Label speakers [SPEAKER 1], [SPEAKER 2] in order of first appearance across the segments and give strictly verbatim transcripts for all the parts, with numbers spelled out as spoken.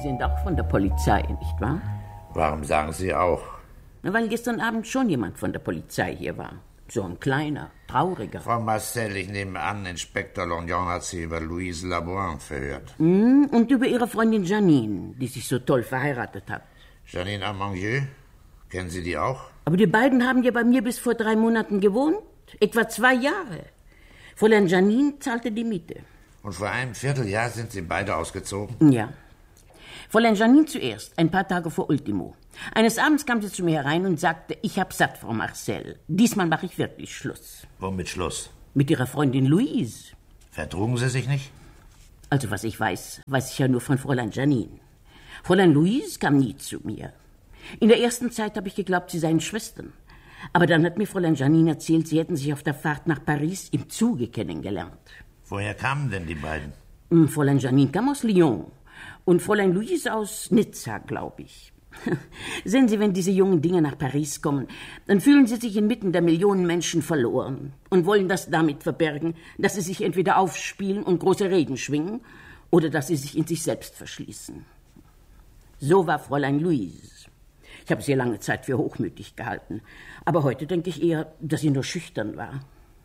[SPEAKER 1] sind auch von der Polizei, nicht wahr?
[SPEAKER 2] Warum sagen Sie auch?
[SPEAKER 1] Weil gestern Abend schon jemand von der Polizei hier war. So ein kleiner, trauriger.
[SPEAKER 2] Frau Marcel, ich nehme an, Inspektor Longyon hat Sie über Louise Laboin verhört.
[SPEAKER 1] Mm, und über Ihre Freundin Janine, die sich so toll verheiratet hat.
[SPEAKER 2] Janine Armandieu? Kennen Sie die auch?
[SPEAKER 1] Aber die beiden haben ja bei mir bis vor drei Monaten gewohnt. Etwa zwei Jahre. Fräulein Janine zahlte die Miete.
[SPEAKER 2] Und vor einem Vierteljahr sind Sie beide ausgezogen?
[SPEAKER 1] Ja. Fräulein Janine zuerst, ein paar Tage vor Ultimo. Eines Abends kam sie zu mir herein und sagte, ich hab satt, Frau Marcel. Diesmal mache ich wirklich Schluss.
[SPEAKER 2] Womit Schluss?
[SPEAKER 1] Mit Ihrer Freundin Louise.
[SPEAKER 2] Vertrugen Sie sich nicht?
[SPEAKER 1] Also was ich weiß, weiß ich ja nur von Fräulein Janine. Fräulein Louise kam nie zu mir. In der ersten Zeit habe ich geglaubt, sie seien Schwestern. Aber dann hat mir Fräulein Janine erzählt, sie hätten sich auf der Fahrt nach Paris im Zuge kennengelernt.
[SPEAKER 2] Woher kamen denn die beiden?
[SPEAKER 1] Fräulein Janine kam aus Lyon und Fräulein Louise aus Nizza, glaube ich. Sehen Sie, wenn diese jungen Dinge nach Paris kommen, dann fühlen sie sich inmitten der Millionen Menschen verloren und wollen das damit verbergen, dass sie sich entweder aufspielen und große Reden schwingen oder dass sie sich in sich selbst verschließen. So war Fräulein Louise. Ich habe sie lange Zeit für hochmütig gehalten, aber heute denke ich eher, dass sie nur schüchtern war.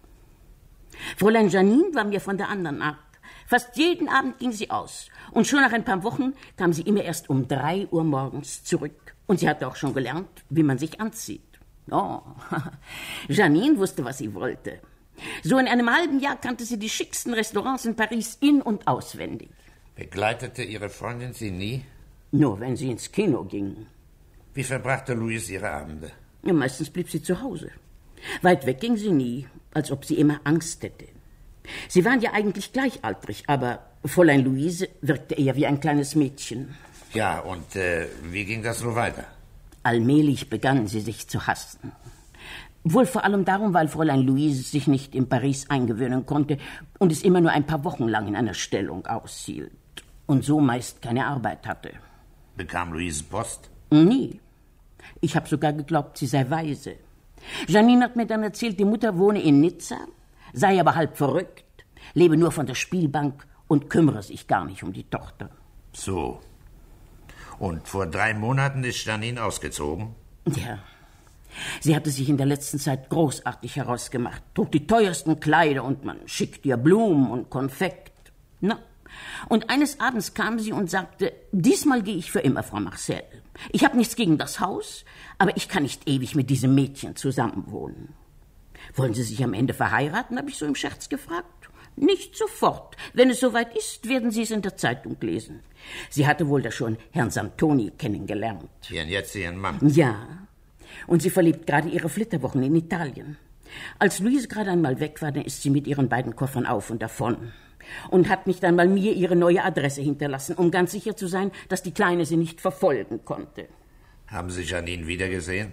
[SPEAKER 1] Fräulein Janine war mir von der anderen Art. Fast jeden Abend ging sie aus. Und schon nach ein paar Wochen kam sie immer erst um drei Uhr morgens zurück. Und sie hatte auch schon gelernt, wie man sich anzieht. Oh, Janine wusste, was sie wollte. So in einem halben Jahr kannte sie die schicksten Restaurants in Paris in- und auswendig.
[SPEAKER 2] Begleitete Ihre Freundin Sie nie?
[SPEAKER 1] Nur wenn sie ins Kino ging.
[SPEAKER 2] Wie verbrachte Louise ihre Abende?
[SPEAKER 1] Ja, meistens blieb sie zu Hause. Weit weg ging sie nie, als ob sie immer Angst hätte. Sie waren ja eigentlich gleichaltrig, aber Fräulein Louise wirkte eher wie ein kleines Mädchen.
[SPEAKER 2] Ja, und äh, wie ging das so weiter?
[SPEAKER 1] Allmählich begann sie sich zu hassen. Wohl vor allem darum, weil Fräulein Louise sich nicht in Paris eingewöhnen konnte und es immer nur ein paar Wochen lang in einer Stellung aushielt und so meist keine Arbeit hatte.
[SPEAKER 2] Bekam Louise Post?
[SPEAKER 1] Nie. Ich habe sogar geglaubt, sie sei weise. Janine hat mir dann erzählt, die Mutter wohne in Nizza, sei aber halb verrückt, lebe nur von der Spielbank und kümmere sich gar nicht um die Tochter.
[SPEAKER 2] So. Und vor drei Monaten ist Janine ausgezogen?
[SPEAKER 1] Ja. Sie hatte sich in der letzten Zeit großartig herausgemacht, trug die teuersten Kleider und man schickte ihr Blumen und Konfekt. Na, und eines Abends kam sie und sagte, diesmal gehe ich für immer, Frau Marcel. Ich habe nichts gegen das Haus, aber ich kann nicht ewig mit diesem Mädchen zusammenwohnen. Wollen Sie sich am Ende verheiraten, habe ich so im Scherz gefragt. Nicht sofort. Wenn es soweit ist, werden Sie es in der Zeitung lesen. Sie hatte wohl da schon Herrn Santoni kennengelernt.
[SPEAKER 2] Ihren jetzigen Mann?
[SPEAKER 1] Ja. Und sie verlebt gerade ihre Flitterwochen in Italien. Als Louise gerade einmal weg war, dann ist sie mit ihren beiden Koffern auf und davon. Und hat nicht einmal mir ihre neue Adresse hinterlassen, um ganz sicher zu sein, dass die Kleine sie nicht verfolgen konnte.
[SPEAKER 2] Haben Sie Janine wiedergesehen?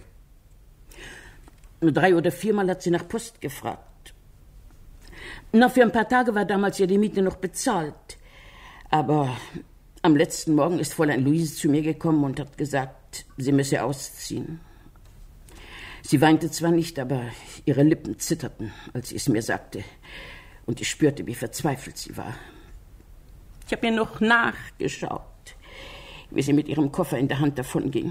[SPEAKER 1] Nur drei oder viermal hat sie nach Post gefragt. Na, für ein paar Tage war damals ja die Miete noch bezahlt. Aber am letzten Morgen ist Fräulein Louise zu mir gekommen und hat gesagt, sie müsse ausziehen. Sie weinte zwar nicht, aber ihre Lippen zitterten, als sie es mir sagte. Und ich spürte, wie verzweifelt sie war. Ich habe mir noch nachgeschaut, wie sie mit ihrem Koffer in der Hand davonging.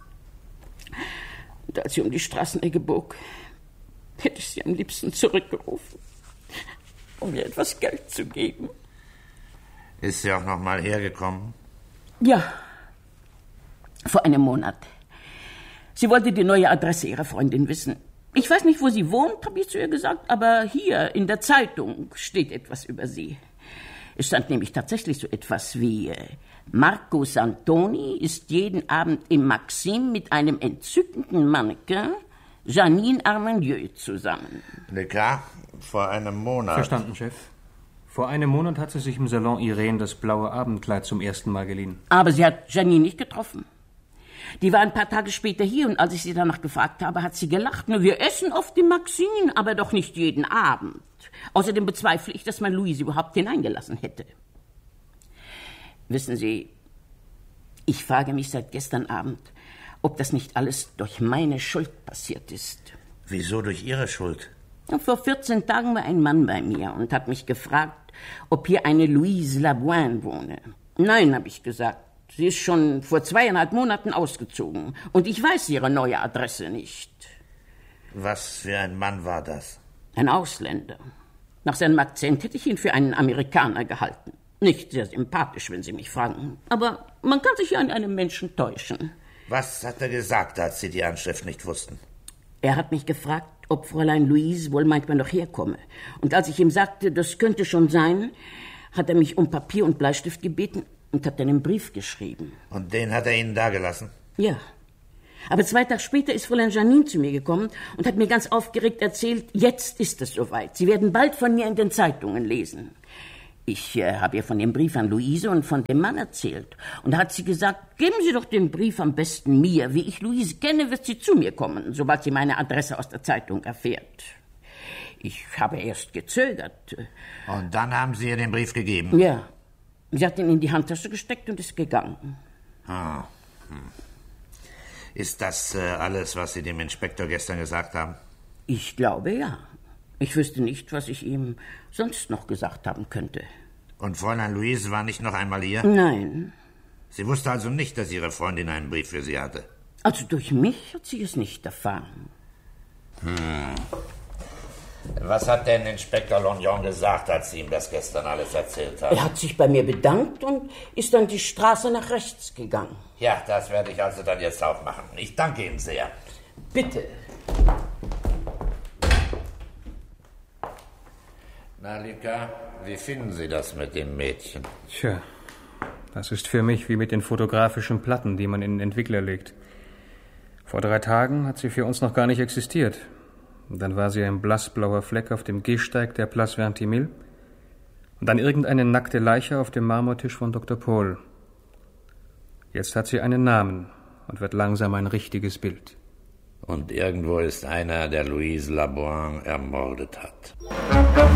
[SPEAKER 1] Und als sie um die Straßenecke bog, hätte ich sie am liebsten zurückgerufen, um mir etwas Geld zu geben.
[SPEAKER 2] Ist sie auch noch mal hergekommen?
[SPEAKER 1] Ja, vor einem Monat. Sie wollte die neue Adresse ihrer Freundin wissen. Ich weiß nicht, wo sie wohnt, habe ich zu ihr gesagt, aber hier in der Zeitung steht etwas über sie. Es stand nämlich tatsächlich so etwas wie äh, Marco Santoni ist jeden Abend im Maxim mit einem entzückenden Mannequin, Janine Armandieu, zusammen.
[SPEAKER 2] Lecker, vor einem Monat.
[SPEAKER 3] Verstanden, Chef. Vor einem Monat hat sie sich im Salon Irene das blaue Abendkleid zum ersten Mal geliehen.
[SPEAKER 1] Aber sie hat Janine nicht getroffen. Die war ein paar Tage später hier und als ich sie danach gefragt habe, hat sie gelacht. Nur wir essen oft im Maxim, aber doch nicht jeden Abend. Außerdem bezweifle ich, dass man Louise überhaupt hineingelassen hätte. Wissen Sie, ich frage mich seit gestern Abend, ob das nicht alles durch meine Schuld passiert ist.
[SPEAKER 2] Wieso durch Ihre Schuld?
[SPEAKER 1] Vor vierzehn Tagen war ein Mann bei mir und hat mich gefragt, ob hier eine Louise Laboin wohne. Nein, habe ich gesagt. Sie ist schon vor zweieinhalb Monaten ausgezogen. Und ich weiß ihre neue Adresse nicht.
[SPEAKER 2] Was für ein Mann war das?
[SPEAKER 1] Ein Ausländer. Nach seinem Akzent hätte ich ihn für einen Amerikaner gehalten. Nicht sehr sympathisch, wenn Sie mich fragen. Aber man kann sich ja an einem Menschen täuschen.
[SPEAKER 2] Was hat er gesagt, als Sie die Anschrift nicht wussten?
[SPEAKER 1] Er hat mich gefragt, ob Fräulein Louise wohl manchmal noch herkomme. Und als ich ihm sagte, das könnte schon sein, hat er mich um Papier und Bleistift gebeten und hat dann einen Brief geschrieben.
[SPEAKER 2] Und den hat er Ihnen dagelassen?
[SPEAKER 1] Ja. Aber zwei Tage später ist Fräulein Janine zu mir gekommen und hat mir ganz aufgeregt erzählt, jetzt ist es soweit. Sie werden bald von mir in den Zeitungen lesen. Ich äh, habe ihr von dem Brief an Luise und von dem Mann erzählt. Und da hat sie gesagt, geben Sie doch den Brief am besten mir. Wie ich Luise kenne, wird sie zu mir kommen, sobald sie meine Adresse aus der Zeitung erfährt. Ich habe erst gezögert.
[SPEAKER 2] Und dann haben Sie ihr den Brief gegeben?
[SPEAKER 1] Ja. Sie hat ihn in die Handtasche gesteckt und ist gegangen.
[SPEAKER 2] Ah. Hm. Ist das äh, alles, was Sie dem Inspektor gestern gesagt haben?
[SPEAKER 1] Ich glaube, ja. Ich wüsste nicht, was ich ihm sonst noch gesagt haben könnte.
[SPEAKER 2] Und Fräulein Louise war nicht noch einmal hier?
[SPEAKER 1] Nein.
[SPEAKER 2] Sie wusste also nicht, dass Ihre Freundin einen Brief für Sie hatte?
[SPEAKER 1] Also durch mich hat sie es nicht erfahren.
[SPEAKER 2] Hm. Was hat denn Inspektor Lognon gesagt, als Sie ihm das gestern alles erzählt haben?
[SPEAKER 1] Er hat sich bei mir bedankt und ist dann die Straße nach rechts gegangen.
[SPEAKER 2] Ja, das werde ich also dann jetzt auch machen. Ich danke Ihnen sehr.
[SPEAKER 1] Bitte.
[SPEAKER 2] Na, Lika, wie finden Sie das mit dem Mädchen?
[SPEAKER 3] Tja, das ist für mich wie mit den fotografischen Platten, die man in den Entwickler legt. Vor drei Tagen hat sie für uns noch gar nicht existiert. Und dann war sie ein blassblauer Fleck auf dem Gehsteig der Place Vintimille und dann irgendeine nackte Leiche auf dem Marmortisch von Doktor Paul. Jetzt hat sie einen Namen und wird langsam ein richtiges Bild.
[SPEAKER 2] Und irgendwo ist einer, der Louise Laboine ermordet hat.